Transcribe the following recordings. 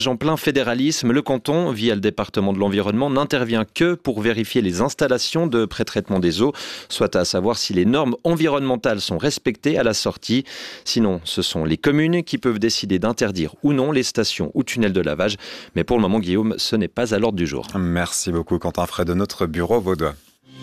En plein fédéralisme, le canton, via le département de l'environnement, n'intervient que pour vérifier les installations de pré-traitement des eaux, soit à savoir si les normes environnementales sont respectées à la sortie. Sinon, ce sont les communes qui peuvent décider d'interdire ou non les stations ou tunnels de lavage. Mais pour le moment, Guillaume, ce n'est pas à l'ordre du jour. Merci beaucoup Quentin Fray de notre bureau vaudois.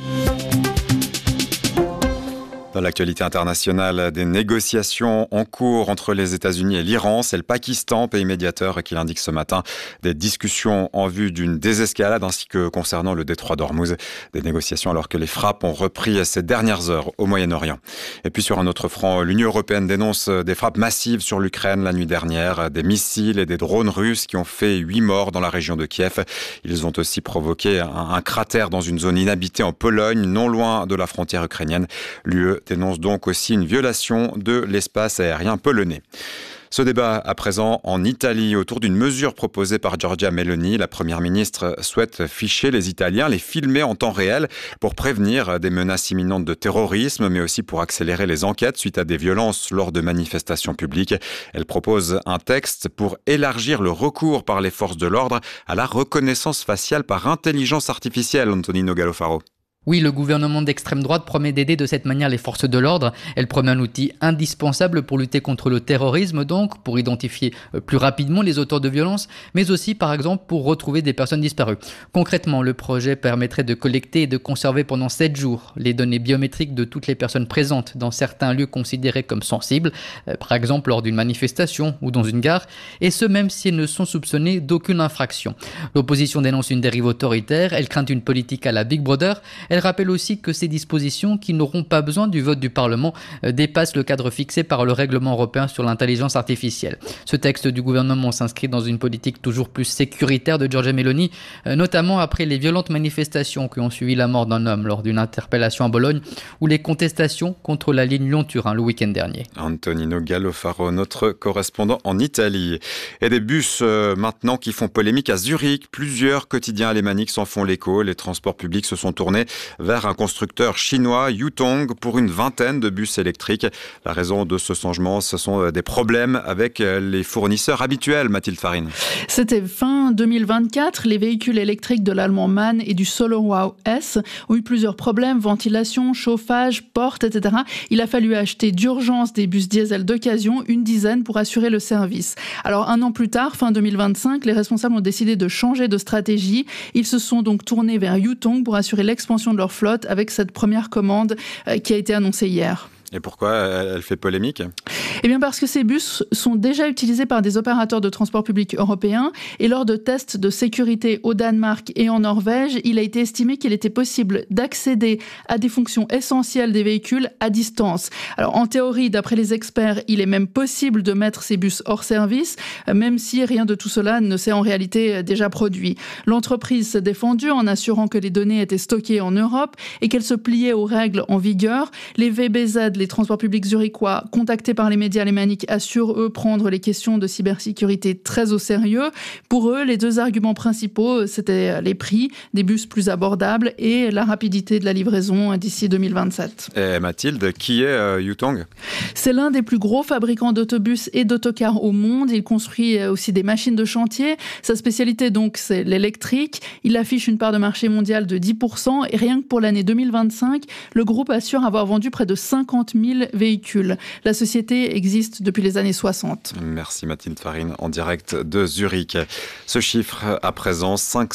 Dans l'actualité internationale, des négociations en cours entre les États-Unis et l'Iran. C'est le Pakistan, pays médiateur, qui l'indique ce matin. Des discussions en vue d'une désescalade ainsi que concernant le détroit d'Ormuz. Des négociations alors que les frappes ont repris ces dernières heures au Moyen-Orient. Et puis sur un autre front, l'Union européenne dénonce des frappes massives sur l'Ukraine la nuit dernière. Des missiles et des drones russes qui ont fait 8 morts dans la région de Kiev. Ils ont aussi provoqué un cratère dans une zone inhabitée en Pologne, non loin de la frontière ukrainienne. L'UE dénonce donc aussi une violation de l'espace aérien polonais. Ce débat à présent en Italie autour d'une mesure proposée par Giorgia Meloni. La première ministre souhaite ficher les Italiens, les filmer en temps réel pour prévenir des menaces imminentes de terrorisme, mais aussi pour accélérer les enquêtes suite à des violences lors de manifestations publiques. Elle propose un texte pour élargir le recours par les forces de l'ordre à la reconnaissance faciale par intelligence artificielle. Antonino Gallofaro. Oui, le gouvernement d'extrême droite promet d'aider de cette manière les forces de l'ordre. Elle promet un outil indispensable pour lutter contre le terrorisme, donc pour identifier plus rapidement les auteurs de violences, mais aussi par exemple pour retrouver des personnes disparues. Concrètement, le projet permettrait de collecter et de conserver pendant 7 jours les données biométriques de toutes les personnes présentes dans certains lieux considérés comme sensibles, par exemple lors d'une manifestation ou dans une gare, et ce même si elles ne sont soupçonnées d'aucune infraction. L'opposition dénonce une dérive autoritaire, elle craint une politique à la Big Brother. Elle rappelle aussi que ces dispositions, qui n'auront pas besoin du vote du Parlement, dépassent le cadre fixé par le règlement européen sur l'intelligence artificielle. Ce texte du gouvernement s'inscrit dans une politique toujours plus sécuritaire de Giorgia Meloni, notamment après les violentes manifestations qui ont suivi la mort d'un homme lors d'une interpellation à Bologne ou les contestations contre la ligne Lyon-Turin le week-end dernier. Antonino Gallofaro, notre correspondant en Italie. Et des bus maintenant qui font polémique à Zurich. Plusieurs quotidiens alémaniques s'en font l'écho. Les transports publics se sont tournés vers un constructeur chinois, Yutong, pour une vingtaine de bus électriques. La raison de ce changement, ce sont des problèmes avec les fournisseurs habituels, Mathilde Farine. C'était fin 2024. Les véhicules électriques de l'allemand MAN et du SolarWow S ont eu plusieurs problèmes, ventilation, chauffage, portes, etc. Il a fallu acheter d'urgence des bus diesel d'occasion, une dizaine, pour assurer le service. Alors, un an plus tard, fin 2025, les responsables ont décidé de changer de stratégie. Ils se sont donc tournés vers Yutong pour assurer l'expansion de leur flotte avec cette première commande qui a été annoncée hier. Et pourquoi elle fait polémique ? Eh bien parce que ces bus sont déjà utilisés par des opérateurs de transport public européens et lors de tests de sécurité au Danemark et en Norvège, il a été estimé qu'il était possible d'accéder à des fonctions essentielles des véhicules à distance. Alors en théorie, d'après les experts, il est même possible de mettre ces bus hors service, même si rien de tout cela ne s'est en réalité déjà produit. L'entreprise s'est défendue en assurant que les données étaient stockées en Europe et qu'elles se pliaient aux règles en vigueur. Les VBZ, les transports publics zurichois, contactés par les médias alémaniques, assurent, eux, prendre les questions de cybersécurité très au sérieux. Pour eux, les deux arguments principaux, c'était les prix, des bus plus abordables et la rapidité de la livraison d'ici 2027. Et Mathilde, qui est Yutong ? C'est l'un des plus gros fabricants d'autobus et d'autocars au monde. Il construit aussi des machines de chantier. Sa spécialité, donc, c'est l'électrique. Il affiche une part de marché mondiale de 10%. Et rien que pour l'année 2025, le groupe assure avoir vendu près de 50 000 véhicules. La société existe depuis les années 60. Merci Mathilde Farine, en direct de Zurich. Ce chiffre à présent,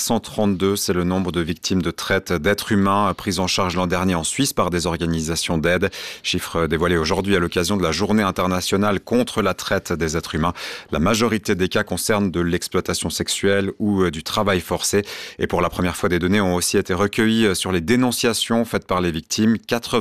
532, c'est le nombre de victimes de traite d'êtres humains prises en charge l'an dernier en Suisse par des organisations d'aide. Chiffre dévoilé aujourd'hui à l'occasion de la journée internationale contre la traite des êtres humains. La majorité des cas concernent de l'exploitation sexuelle ou du travail forcé. Et pour la première fois, des données ont aussi été recueillies sur les dénonciations faites par les victimes.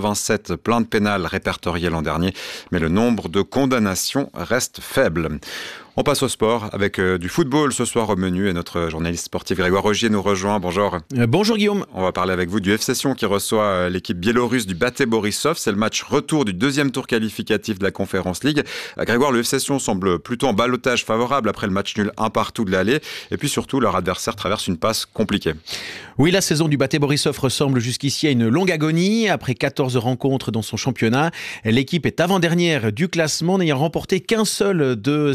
87 plaintes pénales répertoriées l'an dernier, mais le nombre de condamnations reste faible. On passe au sport avec du football ce soir au menu et notre journaliste sportif Grégoire Rogier nous rejoint. Bonjour. Bonjour Guillaume. On va parler avec vous du FC Sion qui reçoit l'équipe biélorusse du Bate Borisov. C'est le match retour du deuxième tour qualificatif de la Conference League. Grégoire, le FC Sion semble plutôt en ballottage favorable après le match nul 1-1 de l'aller. Et puis surtout, leur adversaire traverse une passe compliquée. Oui, la saison du Bate Borisov ressemble jusqu'ici à une longue agonie. Après 14 rencontres dans son championnat, l'équipe est avant-dernière du classement, n'ayant remporté qu'un seul de ses 11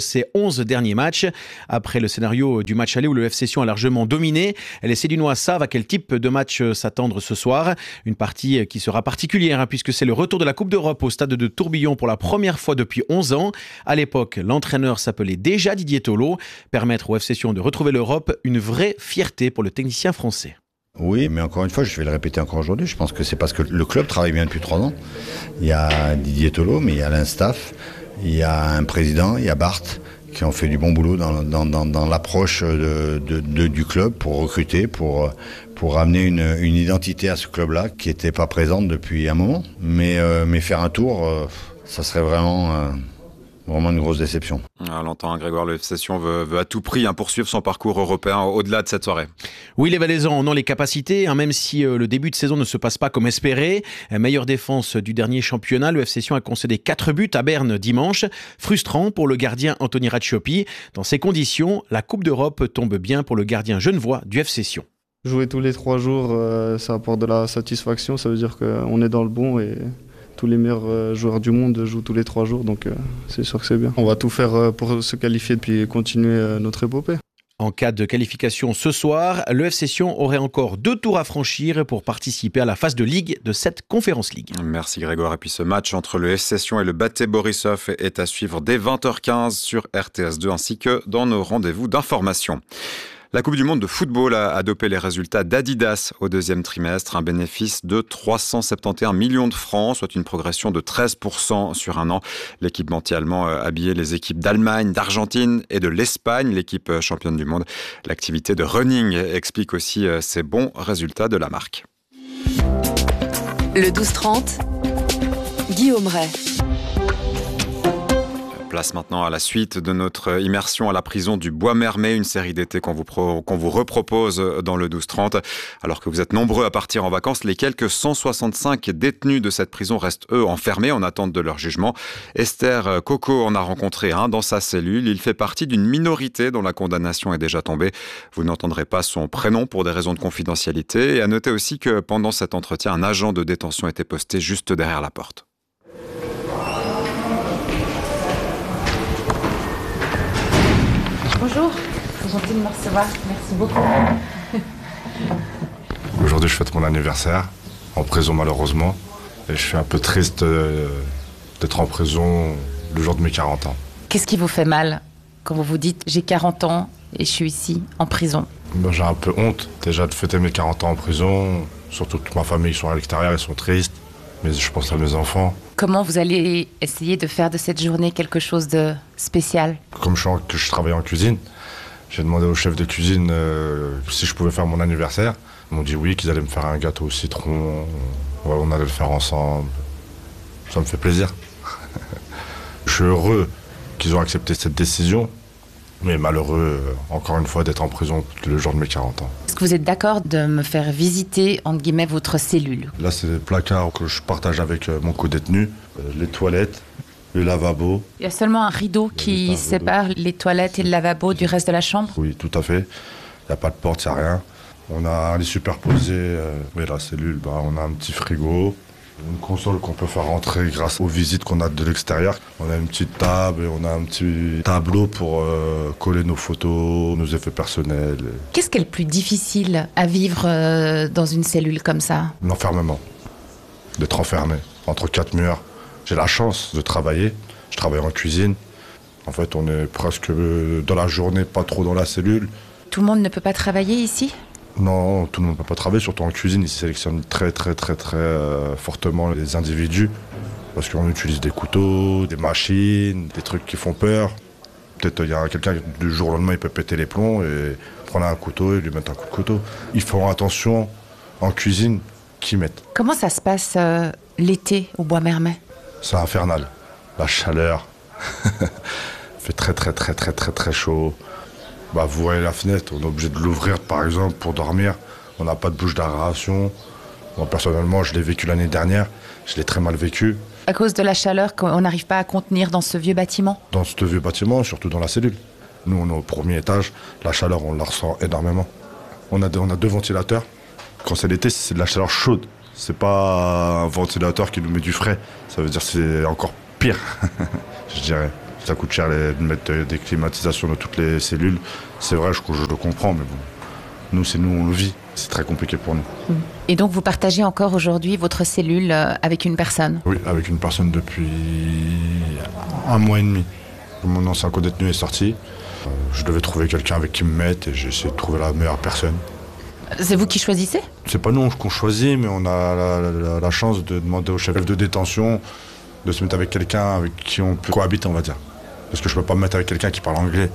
11 derniers matchs. Après le scénario du match aller où le FC Sion a largement dominé, les Sédunois savent à quel type de match s'attendre ce soir. Une partie qui sera particulière puisque c'est le retour de la Coupe d'Europe au stade de Tourbillon pour la première fois depuis 11 ans. À l'époque, l'entraîneur s'appelait déjà Didier Tolo. Permettre au FC Sion de retrouver l'Europe, une vraie fierté pour le technicien français. Oui, mais encore une fois, je vais le répéter encore aujourd'hui, je pense que c'est parce que le club travaille bien depuis 3 ans. Il y a Didier Tolo, mais il y a l'instaff, il y a un président, il y a Bart, qui ont fait du bon boulot dans l'approche du club pour recruter, pour amener une identité à ce club-là qui n'était pas présente depuis un moment. Mais faire un tour, ça serait vraiment une grosse déception. À l'entend, Grégoire, le FC Sion veut à tout prix poursuivre son parcours européen au-delà de cette soirée. Oui, les Valaisans en ont les capacités, même si le début de saison ne se passe pas comme espéré. Meilleure défense du dernier championnat, le FC Sion a concédé 4 buts à Berne dimanche. Frustrant pour le gardien Anthony Ratchiopi. Dans ces conditions, la Coupe d'Europe tombe bien pour le gardien genevois du FC Sion. Jouer tous les 3 jours, ça apporte de la satisfaction, ça veut dire qu'on est dans le bon et tous les meilleurs joueurs du monde jouent tous les 3 jours, donc c'est sûr que c'est bien. On va tout faire pour se qualifier et puis continuer notre épopée. En cas de qualification ce soir, le FC Sion aurait encore 2 tours à franchir pour participer à la phase de Ligue de cette Conference League. Merci Grégoire. Et puis ce match entre le FC Sion et le Bate Borisov est à suivre dès 20h15 sur RTS2 ainsi que dans nos rendez-vous d'information. La Coupe du Monde de football a dopé les résultats d'Adidas au 2e trimestre, un bénéfice de 371 millions de francs, soit une progression de 13% sur un an. L'équipementier allemand habillait les équipes d'Allemagne, d'Argentine et de l'Espagne, l'équipe championne du monde. L'activité de running explique aussi ces bons résultats de la marque. Le 12-30, Guillaume Ray. Place maintenant à la suite de notre immersion à la prison du Bois-Mermet, une série d'été qu'on vous repropose dans le 12-30. Alors que vous êtes nombreux à partir en vacances, les quelques 165 détenus de cette prison restent eux enfermés en attente de leur jugement. Esther Coco en a rencontré un dans sa cellule. Il fait partie d'une minorité dont la condamnation est déjà tombée. Vous n'entendrez pas son prénom pour des raisons de confidentialité. Et à noter aussi que pendant cet entretien, un agent de détention était posté juste derrière la porte. Bonjour, c'est gentil de me recevoir, merci beaucoup. Aujourd'hui, je fête mon anniversaire, en prison malheureusement, et je suis un peu triste d'être en prison le jour de mes 40 ans. Qu'est-ce qui vous fait mal quand vous vous dites j'ai 40 ans et je suis ici, en prison? J'ai un peu honte déjà de fêter mes 40 ans en prison, surtout toute ma famille qui sont à l'extérieur, ils sont tristes, mais je pense à mes enfants. Comment vous allez essayer de faire de cette journée quelque chose de spécial? Comme je travaille en cuisine, j'ai demandé au chef de cuisine si je pouvais faire mon anniversaire. Ils m'ont dit oui, qu'ils allaient me faire un gâteau au citron. Ouais, on allait le faire ensemble. Ça me fait plaisir. Je suis heureux qu'ils ont accepté cette décision, mais malheureux, encore une fois, d'être en prison le jour de mes 40 ans. Est-ce que vous êtes d'accord de me faire visiter, entre guillemets, votre cellule? Là, c'est le placard que je partage avec mon co-détenu, les toilettes, le lavabo. Il y a seulement un rideau qui sépare les toilettes et le lavabo du reste de la chambre? Oui, tout à fait. Il n'y a pas de porte, il n'y a rien. On a les superposés. Mais la cellule, on a un petit frigo. Une console qu'on peut faire rentrer grâce aux visites qu'on a de l'extérieur. On a une petite table et on a un petit tableau pour coller nos photos, nos effets personnels. Qu'est-ce qui est le plus difficile à vivre dans une cellule comme ça? L'enfermement. D'être enfermé entre 4 murs. J'ai la chance de travailler. Je travaille en cuisine. En fait, on est presque dans la journée, pas trop dans la cellule. Tout le monde ne peut pas travailler ici? Non, tout le monde ne peut pas travailler, surtout en cuisine. Ils sélectionnent très fortement les individus. Parce qu'on utilise des couteaux, des machines, des trucs qui font peur. Peut-être il y a quelqu'un, du jour au lendemain, il peut péter les plombs et prendre un couteau et lui mettre un coup de couteau. Ils font attention en cuisine qui mettent. Comment ça se passe l'été au Bois-Mermet? C'est infernal. La chaleur. Il fait très chaud. Vous voyez la fenêtre, on est obligé de l'ouvrir par exemple pour dormir. On n'a pas de bouche d'aération. Moi personnellement, je l'ai vécu l'année dernière. Je l'ai très mal vécu. À cause de la chaleur qu'on n'arrive pas à contenir dans ce vieux bâtiment? Dans ce vieux bâtiment, surtout dans la cellule. Nous, on est au premier étage. La chaleur, on la ressent énormément. On a 2 ventilateurs. Quand c'est l'été, c'est de la chaleur chaude. C'est pas un ventilateur qui nous met du frais. Ça veut dire que c'est encore pire, je dirais. Ça coûte cher de mettre des climatisations dans toutes les cellules. C'est vrai, je le comprends, mais bon, nous, on le vit. C'est très compliqué pour nous. Et donc, vous partagez encore aujourd'hui votre cellule avec une personne ? Oui, avec une personne depuis 1 mois et demi. Mon ancien co-détenu est sorti. Je devais trouver quelqu'un avec qui me mettre et j'ai essayé de trouver la meilleure personne. C'est vous qui choisissez ? C'est pas nous qu'on choisit, mais on a la chance de demander au chef de détention de se mettre avec quelqu'un avec qui on peut cohabiter, on va dire. Parce que je peux pas me mettre avec quelqu'un qui parle anglais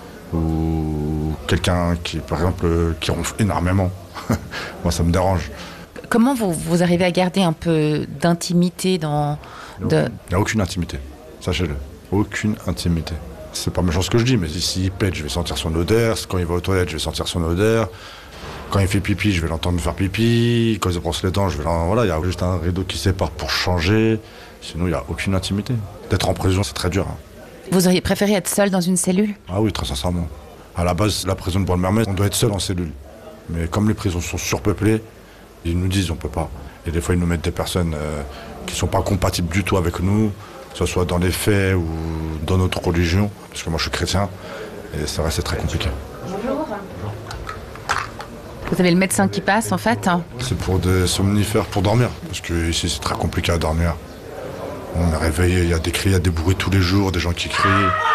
ou quelqu'un qui, par exemple, qui ronfle énormément. Moi, ça me dérange. Comment vous arrivez à garder un peu d'intimité dans... Il n'y a aucune intimité, sachez-le. Aucune intimité. C'est pas méchant ce que je dis, mais s'il pète, je vais sentir son odeur. Quand il va aux toilettes, je vais sentir son odeur. Quand il fait pipi, je vais l'entendre faire pipi. Quand il se brosse les dents, voilà, il y a juste un rideau qui sépare pour changer. Sinon, il n'y a aucune intimité. D'être en prison, c'est très dur. Vous auriez préféré être seul dans une cellule ? Ah oui, très sincèrement. À la base, la prison de Bois-de-Mermet, on doit être seul en cellule. Mais comme les prisons sont surpeuplées, ils nous disent on peut pas. Et des fois, ils nous mettent des personnes qui sont pas compatibles du tout avec nous, que ce soit dans les faits ou dans notre religion. Parce que moi, je suis chrétien. Et c'est vrai, c'est très compliqué. Bonjour. Vous avez le médecin qui passe, en fait ? C'est pour des somnifères pour dormir. Parce que ici, c'est très compliqué à dormir. On est réveillé, il y a des cris, il y a des bruits tous les jours, des gens qui crient.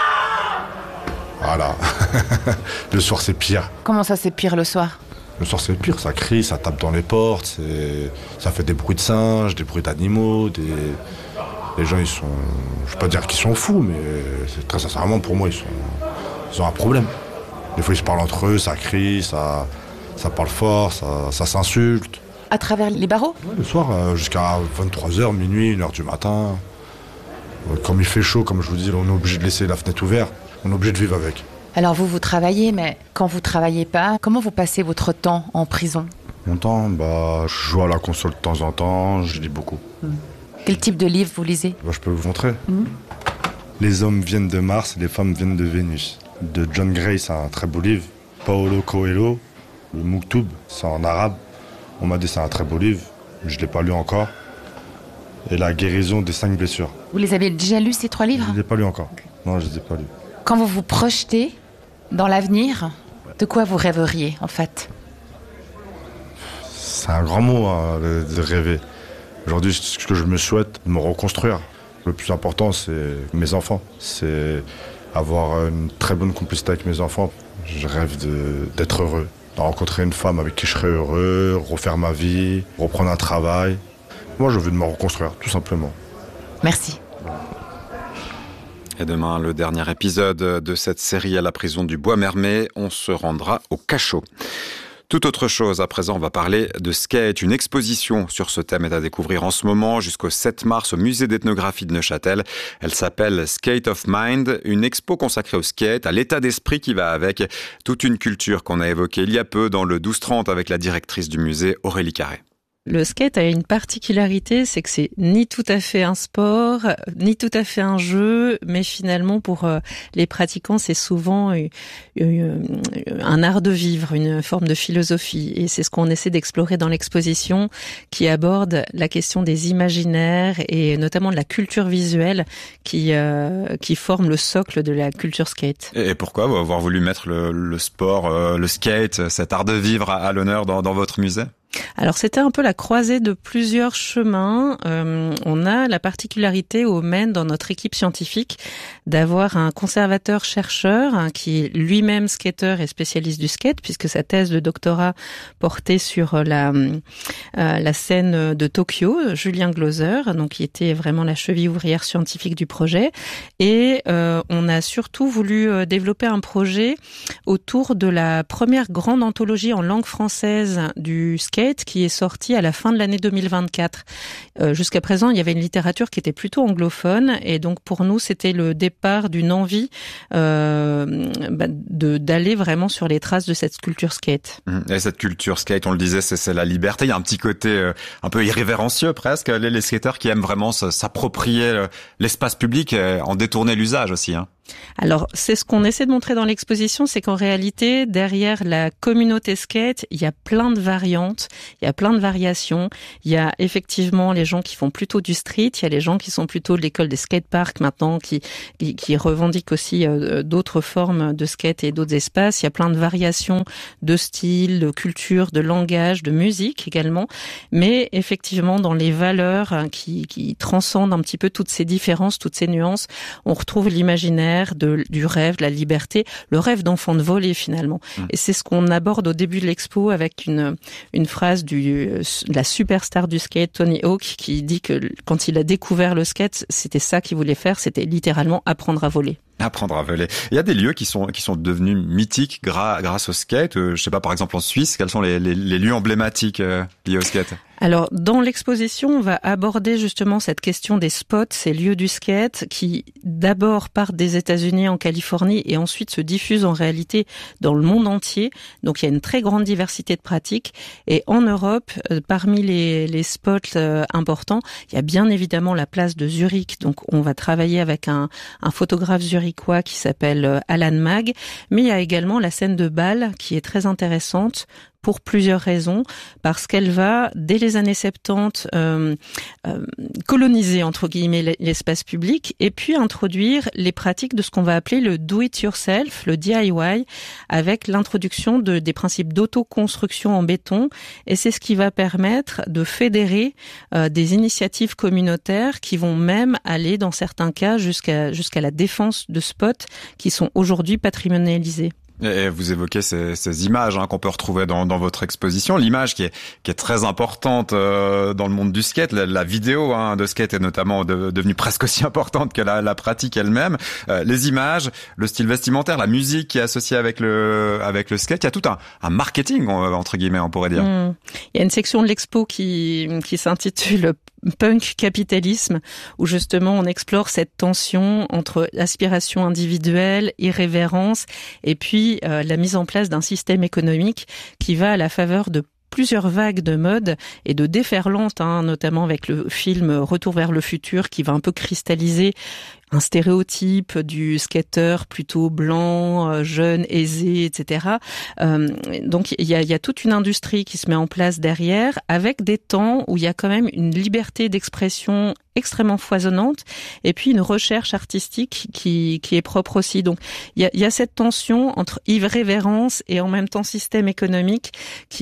Voilà. Le soir, c'est pire. Comment ça, c'est pire le soir ? Le soir, c'est pire. Ça crie, ça tape dans les portes. Ça fait des bruits de singes, des bruits d'animaux. Les gens, ils sont... Je ne vais pas dire qu'ils sont fous, mais très sincèrement, pour moi, ils ont un problème. Des fois, ils se parlent entre eux, ça crie, ça parle fort, ça s'insulte. À travers les barreaux ? Ouais, le soir, jusqu'à 23h, minuit, 1h du matin. Comme il fait chaud, comme je vous dis, on est obligé de laisser la fenêtre ouverte. On est obligé de vivre avec. Alors vous travaillez, mais quand vous travaillez pas, comment vous passez votre temps en prison ? Mon temps, je joue à la console de temps en temps, je lis beaucoup. Quel type de livre vous lisez ? Je peux vous montrer. Les hommes viennent de Mars, les femmes viennent de Vénus. De John Gray, c'est un très beau livre. Paolo Coelho, le Mouktoub, c'est en arabe. On m'a dit c'est un très beau livre, je ne l'ai pas lu encore. Et La guérison des 5 blessures. Vous les avez déjà lus, ces 3 livres ? Je ne les ai pas lus encore. Non, je ne les ai pas lus. Quand vous vous projetez dans l'avenir, de quoi vous rêveriez, en fait ? C'est un grand mot, de rêver. Aujourd'hui, ce que je me souhaite, de me reconstruire. Le plus important, c'est mes enfants. C'est avoir une très bonne complicité avec mes enfants. Je rêve d'être heureux, de rencontrer une femme avec qui je serai heureux, refaire ma vie, reprendre un travail. Moi, je veux me reconstruire, tout simplement. Merci. Et demain, le dernier épisode de cette série à la prison du Bois-Mermet, on se rendra au cachot. Tout autre chose, à présent, on va parler de skate. Une exposition sur ce thème est à découvrir en ce moment jusqu'au 7 mars au musée d'ethnographie de Neuchâtel. Elle s'appelle Skate of Mind, une expo consacrée au skate, à l'état d'esprit qui va avec, toute une culture qu'on a évoquée il y a peu dans le 12-30 avec la directrice du musée, Aurélie Carré. Le skate a une particularité, c'est que c'est ni tout à fait un sport, ni tout à fait un jeu, mais finalement pour les pratiquants, c'est souvent un art de vivre, une forme de philosophie. Et c'est ce qu'on essaie d'explorer dans l'exposition qui aborde la question des imaginaires et notamment de la culture visuelle qui forme le socle de la culture skate. Et pourquoi avoir voulu mettre le sport, le skate, cet art de vivre à l'honneur dans votre musée ? Alors c'était un peu la croisée de plusieurs chemins. On a la particularité au Maine dans notre équipe scientifique d'avoir un conservateur-chercheur qui est lui-même skateur et spécialiste du skate puisque sa thèse de doctorat portait sur la scène de Tokyo, Julien Glauser, donc qui était vraiment la cheville ouvrière scientifique du projet. Et on a surtout voulu développer un projet autour de la première grande anthologie en langue française du skate qui est sorti à la fin de l'année 2024. Jusqu'à présent, il y avait une littérature qui était plutôt anglophone et donc pour nous, c'était le départ d'une envie d'aller vraiment sur les traces de cette culture skate. Et cette culture skate, on le disait, c'est la liberté. Il y a un petit côté un peu irrévérencieux presque. Les skateurs qui aiment vraiment s'approprier l'espace public, en détourner l'usage aussi. Alors, c'est ce qu'on essaie de montrer dans l'exposition, c'est qu'en réalité, derrière la communauté skate, il y a plein de variantes, il y a plein de variations. Il y a effectivement les gens qui font plutôt du street, il y a les gens qui sont plutôt de l'école des skateparks maintenant, qui revendiquent aussi d'autres formes de skate et d'autres espaces. Il y a plein de variations de style, de culture, de langage, de musique également. Mais effectivement, dans les valeurs qui transcendent un petit peu toutes ces différences, toutes ces nuances, on retrouve l'imaginaire du rêve, de la liberté, le rêve d'enfant de voler finalement. Et c'est ce qu'on aborde au début de l'expo avec une phrase de la superstar du skate, Tony Hawk, qui dit que quand il a découvert le skate, c'était ça qu'il voulait faire, c'était littéralement apprendre à voler. Apprendre à voler. Il y a des lieux qui sont devenus mythiques grâce au skate. Je sais pas, par exemple en Suisse, quels sont les lieux emblématiques liés au skate? Alors, dans l'exposition, on va aborder justement cette question des spots, ces lieux du skate, qui d'abord partent des États-Unis en Californie et ensuite se diffusent en réalité dans le monde entier. Donc, il y a une très grande diversité de pratiques. Et en Europe, parmi les spots importants, il y a bien évidemment la place de Zurich. Donc, on va travailler avec un photographe zurichois qui s'appelle Alan Mag. Mais il y a également la scène de Bâle qui est très intéressante pour plusieurs raisons, parce qu'elle va, dès les années 70, coloniser, entre guillemets, l'espace public, et puis introduire les pratiques de ce qu'on va appeler le do-it-yourself, le DIY, avec l'introduction des principes d'autoconstruction en béton, et c'est ce qui va permettre de fédérer des initiatives communautaires qui vont même aller, dans certains cas, jusqu'à la défense de spots qui sont aujourd'hui patrimonialisés. Et vous évoquez ces images qu'on peut retrouver dans votre exposition. L'image qui est très importante dans le monde du skate, la vidéo de skate est notamment devenue presque aussi importante que la pratique elle-même. Les images, le style vestimentaire, la musique qui est associée avec le skate, il y a tout un marketing entre guillemets, on pourrait dire. Il y a une section de l'expo qui s'intitule Punk capitalisme, où justement on explore cette tension entre aspiration individuelle, irrévérence, et puis la mise en place d'un système économique qui va à la faveur de plusieurs vagues de mode et de déferlantes, notamment avec le film Retour vers le futur, qui va un peu cristalliser un stéréotype du skater plutôt blanc, jeune, aisé, etc. Donc il y a toute une industrie qui se met en place derrière, avec des temps où il y a quand même une liberté d'expression extrêmement foisonnante, et puis une recherche artistique qui est propre aussi. Donc il y a cette tension entre irrévérence et en même temps système économique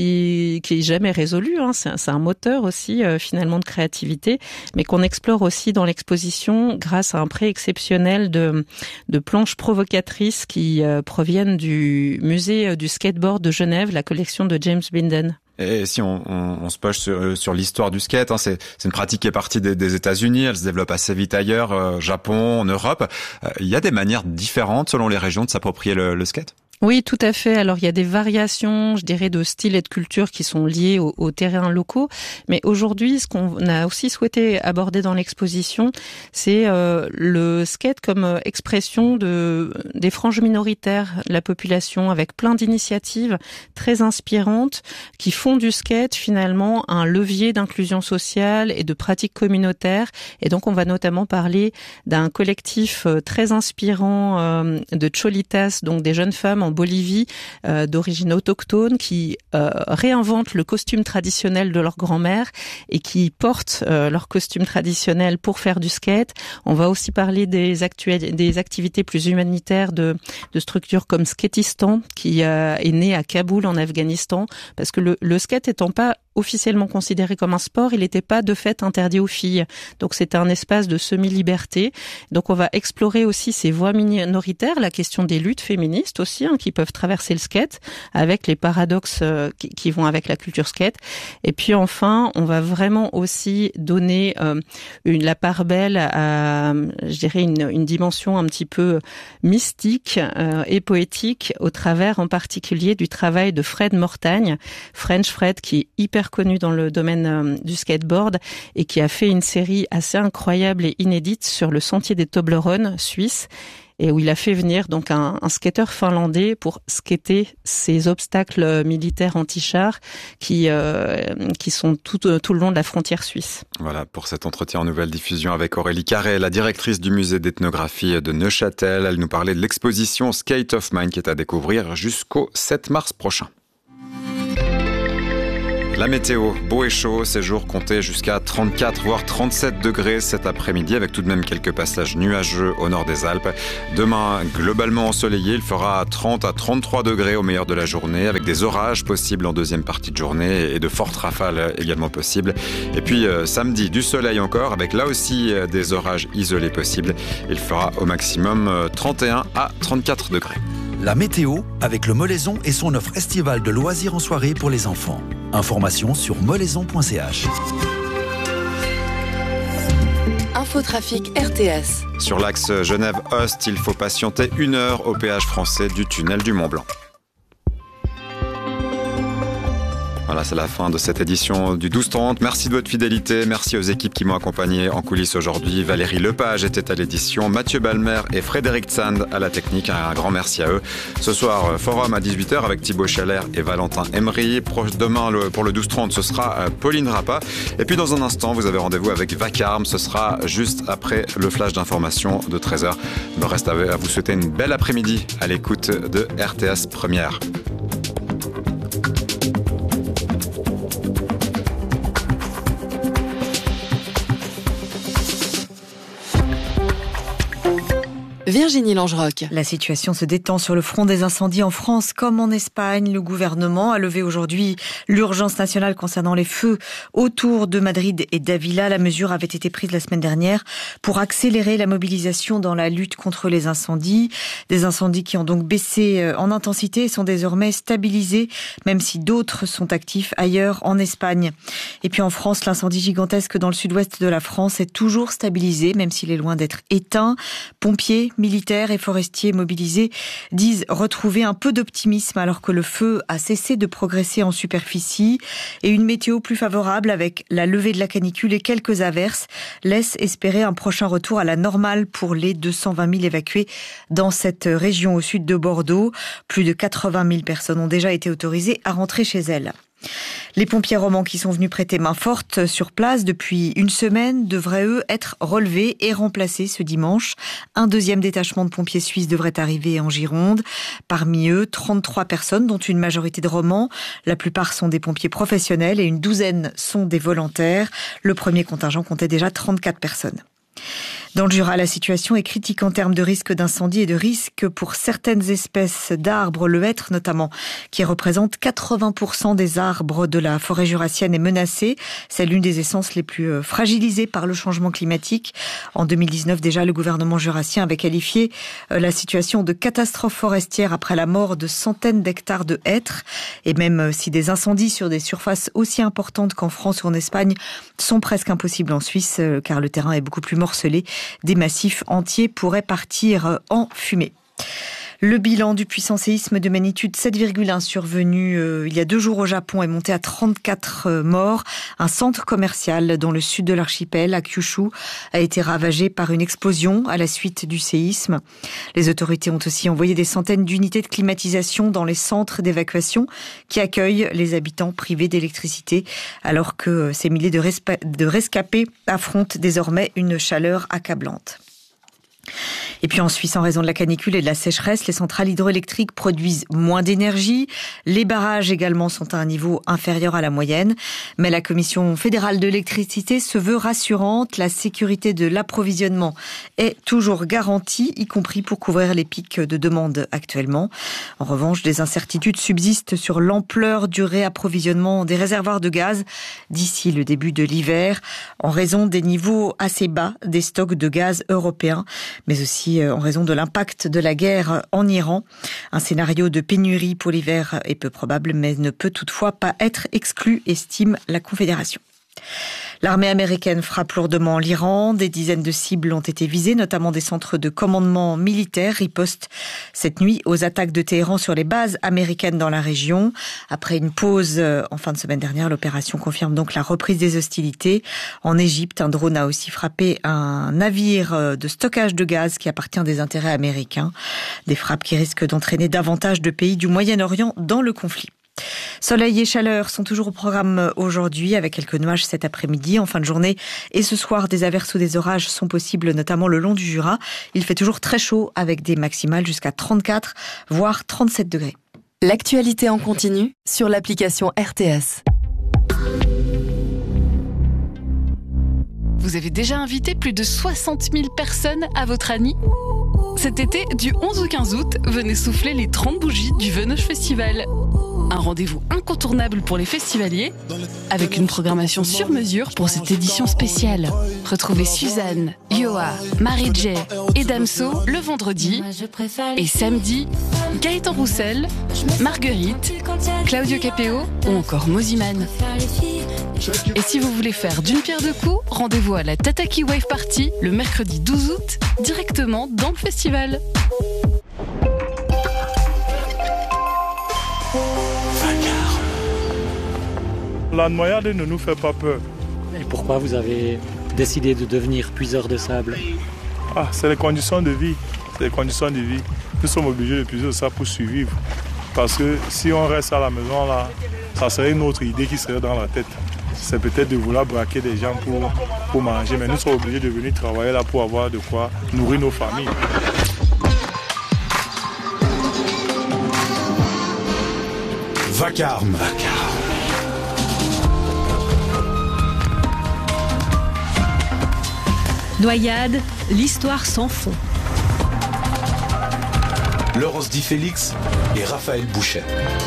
qui est jamais résolu. C'est un moteur aussi finalement de créativité, mais qu'on explore aussi dans l'exposition grâce à un prêt exceptionnel de planches provocatrices qui proviennent du musée du skateboard de Genève, la collection de James Binden. Et si on se penche sur l'histoire du skate, c'est une pratique qui est partie des États-Unis, elle se développe assez vite ailleurs, Japon, en Europe. Il y a des manières différentes selon les régions de s'approprier le skate ? Oui, tout à fait. Alors, il y a des variations, je dirais, de style et de culture qui sont liées aux terrains locaux. Mais aujourd'hui, ce qu'on a aussi souhaité aborder dans l'exposition, c'est le skate comme expression des franges minoritaires de la population, avec plein d'initiatives très inspirantes qui font du skate finalement un levier d'inclusion sociale et de pratiques communautaires. Et donc, on va notamment parler d'un collectif très inspirant de cholitas, donc des jeunes femmes en Bolivie d'origine autochtone qui réinventent le costume traditionnel de leur grand-mère et qui portent leur costume traditionnel pour faire du skate. On va aussi parler des activités plus humanitaires de structures comme Skatistan qui est né à Kaboul en Afghanistan, parce que le skate étant pas officiellement considéré comme un sport, il n'était pas de fait interdit aux filles. Donc c'était un espace de semi-liberté. Donc on va explorer aussi ces voies minoritaires, la question des luttes féministes aussi, qui peuvent traverser le skate, avec les paradoxes qui vont avec la culture skate. Et puis enfin, on va vraiment aussi donner la part belle à, je dirais, une dimension un petit peu mystique et poétique, au travers en particulier du travail de Fred Mortagne, French Fred, qui est hyper connu dans le domaine du skateboard et qui a fait une série assez incroyable et inédite sur le sentier des Toblerone suisse. et où il a fait venir donc un skater finlandais pour skater ces obstacles militaires anti-chars qui sont tout le long de la frontière suisse. Voilà pour cet entretien en nouvelle diffusion avec Aurélie Carré, la directrice du musée d'ethnographie de Neuchâtel. Elle nous parlait de l'exposition Skate of Mind qui est à découvrir jusqu'au 7 mars prochain. La météo, beau et chaud, ces jours comptaient jusqu'à 34 voire 37 degrés cet après-midi avec tout de même quelques passages nuageux au nord des Alpes. Demain, globalement ensoleillé, il fera 30 à 33 degrés au meilleur de la journée avec des orages possibles en deuxième partie de journée et de fortes rafales également possibles. Et puis samedi, du soleil encore avec là aussi des orages isolés possibles. Il fera au maximum 31 à 34 degrés. La météo avec le Molaison et son offre estivale de loisirs en soirée pour les enfants. Informations sur molaison.ch. Infotrafic RTS. Sur l'axe Genève-Ost, il faut patienter 1 heure au péage français du tunnel du Mont-Blanc. Voilà, c'est la fin de cette édition du 12-30. Merci de votre fidélité. Merci aux équipes qui m'ont accompagné en coulisses aujourd'hui. Valérie Lepage était à l'édition, Mathieu Balmer et Frédéric Sand à la technique. Un grand merci à eux. Ce soir, forum à 18h avec Thibaut Chalère et Valentin Emery. Demain, pour le 12-30, ce sera Pauline Rappa. Et puis dans un instant, vous avez rendez-vous avec Vacarme. Ce sera juste après le flash d'information de 13h. Il me reste à vous souhaiter une belle après-midi à l'écoute de RTS Première. Virginie Langerock. La situation se détend sur le front des incendies en France comme en Espagne. Le gouvernement a levé aujourd'hui l'urgence nationale concernant les feux autour de Madrid et d'Avila. La mesure avait été prise la semaine dernière pour accélérer la mobilisation dans la lutte contre les incendies. Des incendies qui ont donc baissé en intensité et sont désormais stabilisés, même si d'autres sont actifs ailleurs en Espagne. Et puis en France, l'incendie gigantesque dans le sud-ouest de la France est toujours stabilisé, même s'il est loin d'être éteint. Pompiers, militaires et forestiers mobilisés disent retrouver un peu d'optimisme alors que le feu a cessé de progresser en superficie et une météo plus favorable avec la levée de la canicule et quelques averses laisse espérer un prochain retour à la normale pour les 220 000 évacués dans cette région au sud de Bordeaux. Plus de 80 000 personnes ont déjà été autorisées à rentrer chez elles. Les pompiers romans qui sont venus prêter main forte sur place depuis une semaine devraient eux être relevés et remplacés ce dimanche. Un deuxième détachement de pompiers suisses devrait arriver en Gironde. Parmi eux, 33 personnes dont une majorité de romans. La plupart sont des pompiers professionnels et une douzaine sont des volontaires. Le premier contingent comptait déjà 34 personnes. Dans le Jura, la situation est critique en termes de risque d'incendie et de risque pour certaines espèces d'arbres, le hêtre notamment, qui représente 80% des arbres de la forêt jurassienne est menacée. C'est l'une des essences les plus fragilisées par le changement climatique. En 2019, déjà, le gouvernement jurassien avait qualifié la situation de catastrophe forestière après la mort de centaines d'hectares de hêtres. Et même si des incendies sur des surfaces aussi importantes qu'en France ou en Espagne sont presque impossibles en Suisse, car le terrain est beaucoup plus morcelé, des massifs entiers pourraient partir en fumée. Le bilan du puissant séisme de magnitude 7,1 survenu il y a 2 jours au Japon est monté à 34 morts. Un centre commercial dans le sud de l'archipel, à Kyushu, a été ravagé par une explosion à la suite du séisme. Les autorités ont aussi envoyé des centaines d'unités de climatisation dans les centres d'évacuation qui accueillent les habitants privés d'électricité, alors que ces milliers de rescapés affrontent désormais une chaleur accablante. Et puis en Suisse, en raison de la canicule et de la sécheresse, les centrales hydroélectriques produisent moins d'énergie. Les barrages également sont à un niveau inférieur à la moyenne. Mais la Commission fédérale de l'électricité se veut rassurante. La sécurité de l'approvisionnement est toujours garantie, y compris pour couvrir les pics de demande actuellement. En revanche, des incertitudes subsistent sur l'ampleur du réapprovisionnement des réservoirs de gaz d'ici le début de l'hiver, en raison des niveaux assez bas des stocks de gaz européens, mais aussi en raison de l'impact de la guerre en Iran. Un scénario de pénurie pour l'hiver est peu probable, mais ne peut toutefois pas être exclu, estime la Confédération. L'armée américaine frappe lourdement l'Iran. Des dizaines de cibles ont été visées, notamment des centres de commandement militaire. Riposte cette nuit aux attaques de Téhéran sur les bases américaines dans la région. Après une pause en fin de semaine dernière, l'opération confirme donc la reprise des hostilités. En Égypte, un drone a aussi frappé un navire de stockage de gaz qui appartient à des intérêts américains. Des frappes qui risquent d'entraîner davantage de pays du Moyen-Orient dans le conflit. Soleil et chaleur sont toujours au programme aujourd'hui avec quelques nuages cet après-midi en fin de journée et ce soir des averses ou des orages sont possibles notamment le long du Jura. Il fait toujours très chaud avec des maximales jusqu'à 34 voire 37 degrés. L'actualité en continu sur l'application RTS. Vous avez déjà invité plus de 60 000 personnes à votre Annie ? Cet été, du 11 au 15 août, venez souffler les 30 bougies du Venoge Festival. Un rendez-vous incontournable pour les festivaliers, avec une programmation sur mesure pour cette édition spéciale. Retrouvez Suzanne, Yoa, Marie-J et Damso le vendredi. Et samedi, Gaëtan Roussel, Marguerite, Claudio Capéo ou encore Moziman. Et si vous voulez faire d'une pierre deux coups, rendez-vous à la Tataki Wave Party le mercredi 12 août, directement dans le festival. La noyade ne nous fait pas peur. Et pourquoi vous avez décidé de devenir puiseur de sable ? C'est les conditions de vie. C'est les conditions de vie. Nous sommes obligés de puiser ça pour survivre. Parce que si on reste à la maison, là, ça serait une autre idée qui serait dans la tête. C'est peut-être de vouloir braquer des gens pour manger. Mais nous sommes obligés de venir travailler là pour avoir de quoi nourrir nos familles. Vacarme. Noyade, l'histoire sans fond. Laurence Di Félix et Raphaël Bouchet.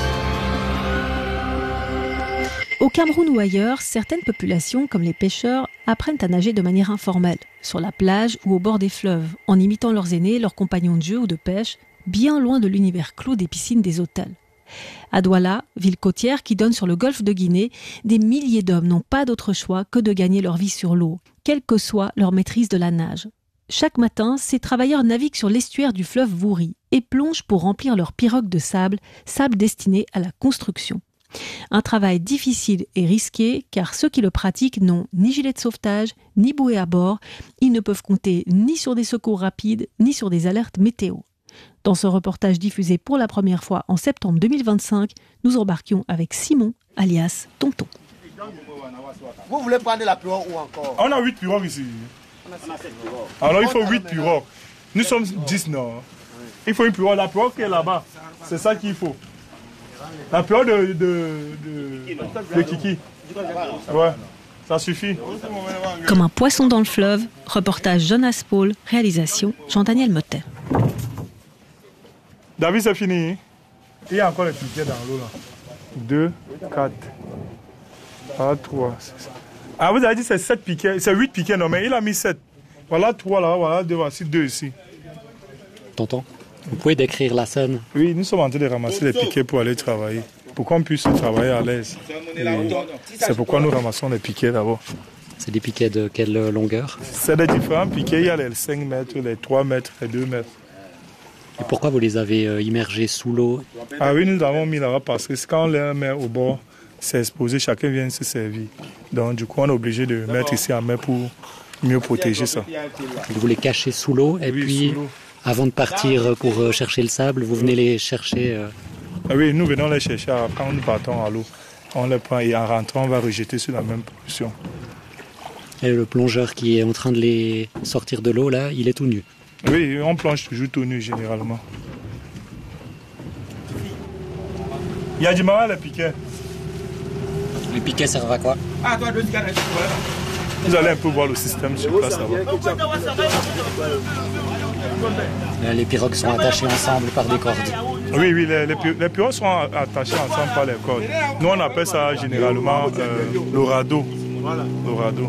Au Cameroun ou ailleurs, certaines populations, comme les pêcheurs, apprennent à nager de manière informelle, sur la plage ou au bord des fleuves, en imitant leurs aînés, leurs compagnons de jeu ou de pêche, bien loin de l'univers clos des piscines des hôtels. À Douala, ville côtière qui donne sur le golfe de Guinée, des milliers d'hommes n'ont pas d'autre choix que de gagner leur vie sur l'eau, quelle que soit leur maîtrise de la nage. Chaque matin, ces travailleurs naviguent sur l'estuaire du fleuve Vouri et plongent pour remplir leurs pirogues de sable destiné à la construction. Un travail difficile et risqué car ceux qui le pratiquent n'ont ni gilet de sauvetage, ni bouée à bord. Ils ne peuvent compter ni sur des secours rapides, ni sur des alertes météo. Dans ce reportage diffusé pour la première fois en septembre 2025, nous embarquions avec Simon, alias Tonton. Vous voulez prendre la pirogue ou encore ? On a 8 pirogues ici. Alors il faut 8 pirogues. Nous sommes 10 non. Il faut une pirogue. La pirogue qui est là-bas, c'est ça qu'il faut. La pirogue de Kiki. Ouais, ça suffit. Comme un poisson dans le fleuve, reportage Jonas Paul, réalisation Jean-Daniel Motet. David, c'est fini. Il y a encore les piquets dans l'eau là. 2, 4, 3, 6. Ah, vous avez dit c'est 7 piquets, c'est 8 piquets, non, mais il a mis 7. Voilà 3 là, voilà 2, voici 2 ici. Tonton, vous pouvez décrire la scène ? Oui, nous sommes en train de ramasser les piquets pour aller travailler. Pour qu'on puisse travailler à l'aise. C'est pourquoi nous ramassons les piquets d'abord. C'est des piquets de quelle longueur ? C'est des différents piquets, il y a les 5 mètres, les 3 mètres, les 2 mètres. Et pourquoi vous les avez immergés sous l'eau ? Ah oui, nous avons mis là-bas parce que quand on les met au bord, c'est exposé, chacun vient se servir. Donc du coup, on est obligé de mettre ici en main pour mieux protéger ça. Vous les cachez sous l'eau et oui, puis avant de partir pour chercher le sable, vous venez les chercher Ah oui, nous venons les chercher quand nous partons à l'eau. On les prend et en rentrant, on va rejeter sur la même position. Et le plongeur qui est en train de les sortir de l'eau, là, il est tout nu. Oui, on plonge toujours tout nu généralement. Il y a du mal les piquets. Les piquets servent à quoi ? Vous allez un peu voir le système sur place là-bas. Les pirogues sont attachées ensemble par des cordes. Oui, les pirogues sont attachées ensemble par les cordes. Nous, on appelle ça généralement le radeau. Le radeau.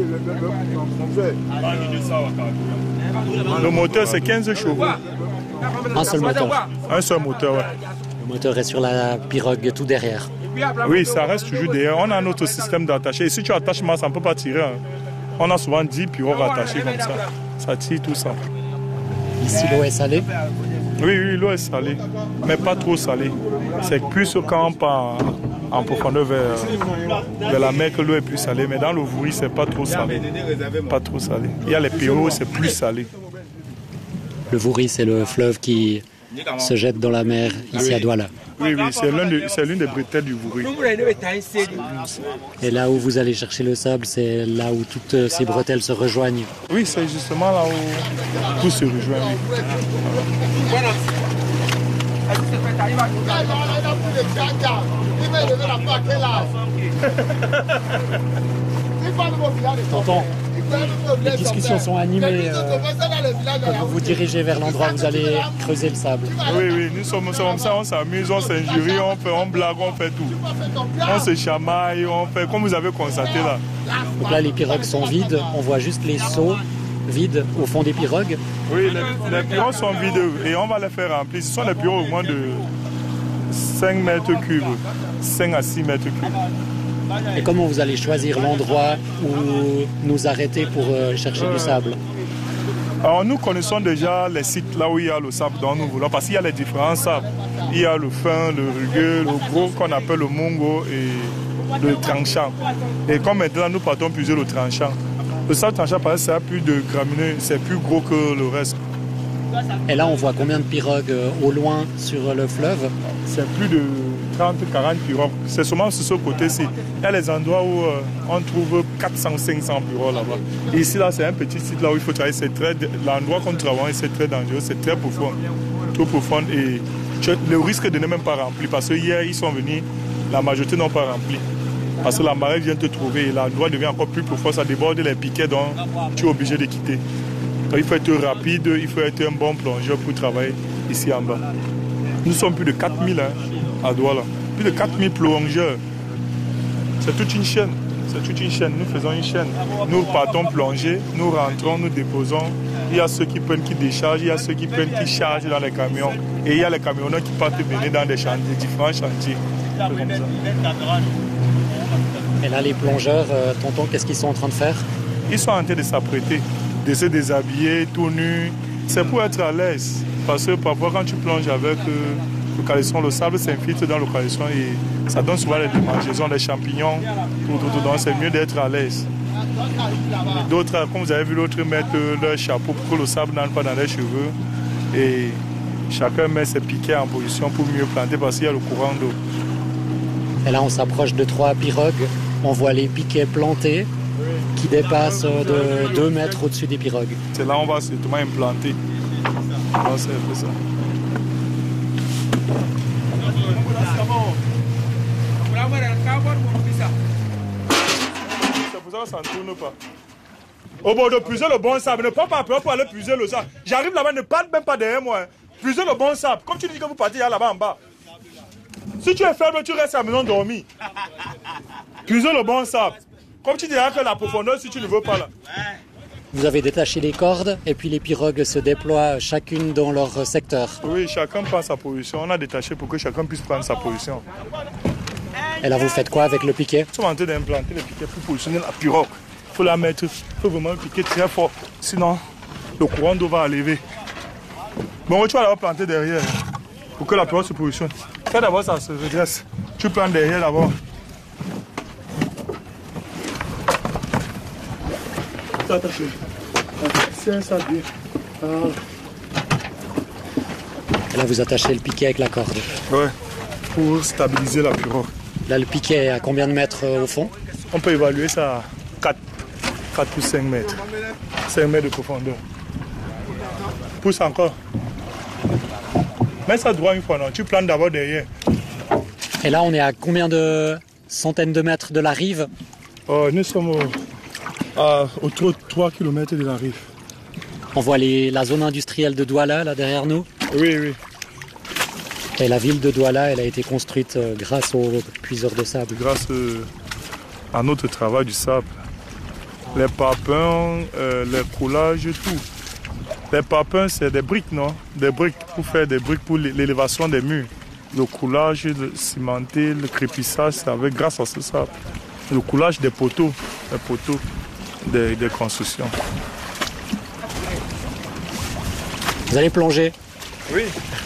Le moteur, c'est 15 chevaux. Un seul moteur. Un seul moteur, ouais. Le moteur est sur la pirogue tout derrière. Oui, ça reste toujours derrière. On a notre système d'attaché. Et si tu attaches mal, ça ne peut pas tirer. Hein. On a souvent 10 pirogues attachées comme ça. Ça tire tout ça. Ici, l'eau est salée? Oui, l'eau est salée, mais pas trop salée. C'est plus quand on part en profondeur vers la mer que l'eau est plus salée. Mais dans le Vouri, c'est pas trop salé. Pas trop salé. Il y a les pirogues, c'est plus salé. Le Vouri, c'est le fleuve qui se jette dans la mer ici à Douala. Oui, c'est l'une des bretelles du Vouri. Et là où vous allez chercher le sable, c'est là où toutes ces bretelles se rejoignent. Oui, c'est justement là où tout se rejoint. Tonton, les discussions sont animées. Quand vous vous dirigez vers l'endroit où vous allez creuser le sable. Oui, nous sommes comme ça, on s'amuse, on s'injurie, on blague, on fait tout. On se chamaille, on fait comme vous avez constaté là. Donc là, les pirogues sont vides, on voit juste les seaux vides au fond des pirogues. Oui, les pirogues sont vides et on va les faire remplir. Ce sont des pirogues au moins de 5 mètres cubes, 5 à 6 mètres cubes. Et comment vous allez choisir l'endroit où nous arrêter pour chercher du sable? Alors nous connaissons déjà les sites là où il y a le sable dont nous voulons, parce qu'il y a les différents sables. Il y a le fin, le rugueux, le gros qu'on appelle le mongo et le tranchant. Et comme maintenant nous partons puiser le tranchant. Le sable tranchant, parce que ça a plus de gramineux, c'est plus gros que le reste. Et là on voit combien de pirogues au loin sur le fleuve? C'est plus de 30-40 pirogues. C'est seulement sur ce côté-ci. Il y a les endroits où on trouve 400-500 pirogues là-bas. Et ici, là, c'est un petit site là où il faut travailler. L'endroit qu'on travaille, c'est très dangereux, c'est très profond. Trop profond. Et le risque de ne même pas remplir. Parce que hier, ils sont venus, la majorité n'ont pas rempli. Parce que la marée vient te trouver et l'endroit devient encore plus profond. Ça déborde les piquets, donc tu es obligé de quitter. Donc, il faut être rapide, il faut être un bon plongeur pour travailler ici en bas. Nous sommes plus de 4000 à Douala. Plus de 4000 plongeurs. C'est toute une chaîne. C'est toute une chaîne. Nous faisons une chaîne. Nous partons plonger, nous rentrons, nous déposons. Il y a ceux qui prennent, qui déchargent, il y a ceux qui prennent, qui chargent dans les camions. Et il y a les camionneurs qui partent mener dans des chantiers, différents chantiers. Comme ça. Et là, les plongeurs, tonton, qu'est-ce qu'ils sont en train de faire? Ils sont en train de s'apprêter, de se déshabiller, tout nus. C'est pour être à l'aise. Parce que parfois, quand tu plonges avec le caleçon, le sable s'infiltre dans le caleçon et ça donne souvent des démangeaisons, des champignons. Donc, c'est mieux d'être à l'aise. D'autres, comme vous avez vu l'autre, mettent leur chapeau pour que le sable n'entre pas dans les cheveux. Et chacun met ses piquets en position pour mieux planter parce qu'il y a le courant d'eau. Et là, on s'approche de 3 pirogues. On voit les piquets plantés qui dépassent de 2 mètres au-dessus des pirogues. C'est là où on va justement implanter. C'est un peu ça. C'est pour ça que ça ne tourne pas. Au bord de puiser le bon sable, ne prends pas peur pour aller puiser le sable. J'arrive là-bas, ne parle même pas derrière moi. Puiser le bon sable. Comme tu dis que vous partez là-bas en bas. Si tu es faible, tu restes à la maison dormir. Puiser le bon sable. Comme tu diras que la profondeur, si tu ne veux pas là. Vous avez détaché les cordes et puis les pirogues se déploient chacune dans leur secteur. Oui, chacun prend sa position. On a détaché pour que chacun puisse prendre sa position. Et là, vous faites quoi avec le piquet? Nous sommes en train d'implanter le piquet pour positionner la pirogue. Il faut la mettre, il faut vraiment piquer très fort. Sinon, le courant d'eau va lever. Bon, tu vas la planter derrière pour que la pirogue se positionne. Fais d'abord ça se redresse. Tu plantes derrière d'abord. C'est ça bien. Et là, vous attachez le piquet avec la corde. Ouais, pour stabiliser la pirogue. Là, le piquet est à combien de mètres au fond? On peut évaluer ça à 4 ou 5 mètres. 5 mètres de profondeur. Pousse encore. Mets ça droit une fois, non? Tu plantes d'abord derrière. Et là, on est à combien de centaines de mètres de la rive? Nous sommes autour de 3 km de la rive. On voit la zone industrielle de Douala, là, derrière nous? Oui, oui. Et la ville de Douala, elle a été construite grâce aux puiseurs de sable. Grâce à notre travail du sable. Les papins, les coulages, tout. Les papins, c'est des briques, non? Des briques pour faire des briques pour l'élévation des murs. Le coulage, le cimenté, le crépissage, c'est grâce à ce sable. Le coulage des poteaux, des constructions. Vous allez plonger? Oui.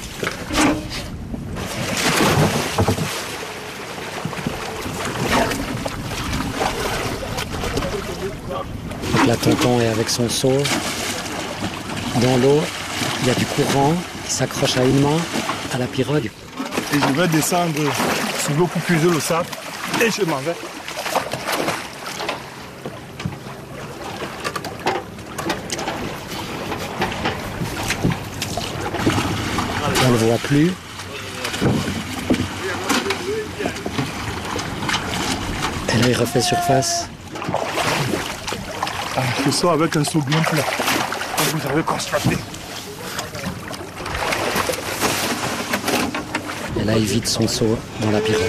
Donc là, tonton est avec son seau. Dans l'eau, il y a du courant qui s'accroche à une main, à la pirogue. Et je vais descendre sous l'eau pour puiser le sable et je m'en vais. On ne le voit plus. Et là, il refait surface. Je sors avec un seau bien plat, comme vous avez constaté. Et là, il vide son seau dans la pirogue.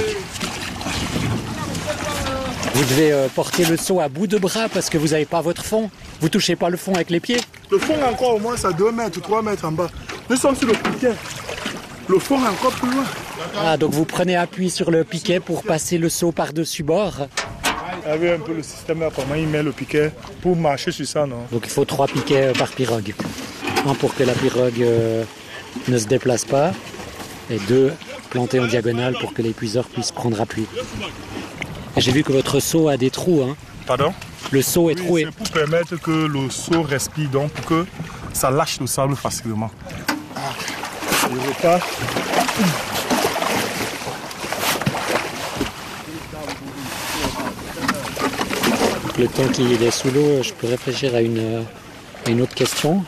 Vous devez porter le seau à bout de bras parce que vous n'avez pas votre fond. Vous touchez pas le fond avec les pieds. Le fond est encore au moins à 2 mètres, 3 mètres en bas. Nous sommes sur le piquet. Le fond est encore plus loin. Ah, donc vous prenez appui sur le piquet pour passer le seau par-dessus bord. Vous avez un peu le système là, comment il met le piquet pour marcher sur ça, non? Donc il faut 3 piquets par pirogue. Un pour que la pirogue ne se déplace pas et 2 plantés en diagonale pour que l'épuiseur puisse prendre appui. Et j'ai vu que votre seau a des trous. Hein. Pardon? Le seau est troué. C'est pour permettre que le seau respire, donc pour que ça lâche le sable facilement. Je repars. Le temps qu'il est sous l'eau, je peux réfléchir à une autre question.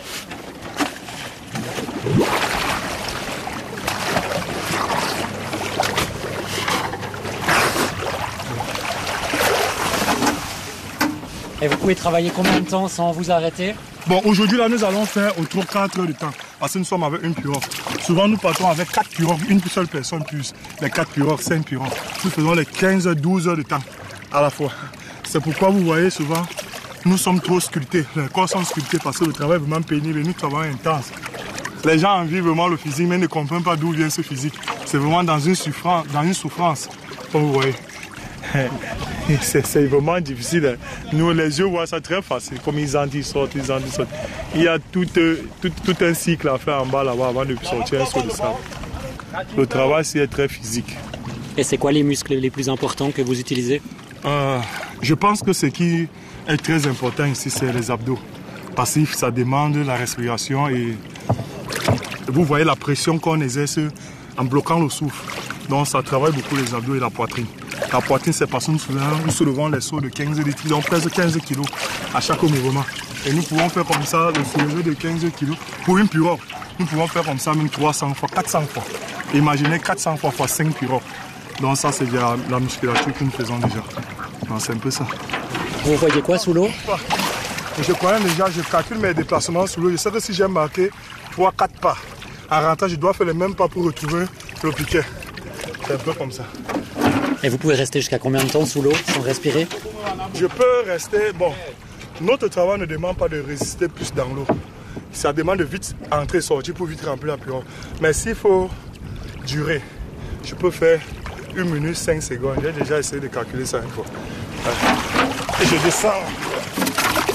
Et vous pouvez travailler combien de temps sans vous arrêter? Bon, aujourd'hui, là, nous allons faire autour de 4 heures de temps. Parce que nous sommes avec une pirogue. Souvent, nous partons avec 4 pirogues, une seule personne plus les 4 pirogues, 5 pirogues. Nous faisons les 15-12 heures de temps à la fois. C'est pourquoi vous voyez souvent, nous sommes trop sculptés. Les corps sont sculptés parce que le travail est vraiment pénible et nous travaillons intense. Les gens envient vraiment le physique, mais ne comprennent pas d'où vient ce physique. C'est vraiment dans une souffrance, comme vous voyez. C'est vraiment difficile. Nous, les yeux voient ça très facile, comme ils en disent, sortent. Il y a tout un cycle à faire en bas là-bas avant de sortir un seau de sable. Le travail, c'est très physique. Et c'est quoi les muscles les plus importants que vous utilisez? Je pense que ce qui est très important ici, c'est les abdos. Parce que ça demande la respiration et vous voyez la pression qu'on exerce en bloquant le souffle. Donc ça travaille beaucoup les abdos et la poitrine. La poitrine, c'est parce que nous soulevons les sauts de 15 litres, donc presque 15 kg à chaque mouvement. Et nous pouvons faire comme ça le soulevé de 15 kg pour une pirogue. Nous pouvons faire comme ça même 300 fois, 400 fois. Imaginez 400 fois fois 5 pirogues. Donc ça, c'est la musculature que nous faisons déjà. Donc c'est un peu ça. Vous voyez quoi sous l'eau? Je connais déjà, je calcule mes déplacements sous l'eau. Je sais que si j'ai marqué 3-4 pas, en rentrant, je dois faire les mêmes pas pour retrouver le piquet. C'est un peu comme ça. Et vous pouvez rester jusqu'à combien de temps sous l'eau sans respirer? Je peux rester... Bon, notre travail ne demande pas de résister plus dans l'eau. Ça demande de vite entrer et sortir pour vite remplir la pirogue. Mais s'il faut durer, je peux faire 1 minute 5 secondes. J'ai déjà essayé de calculer ça une fois. Et je descends.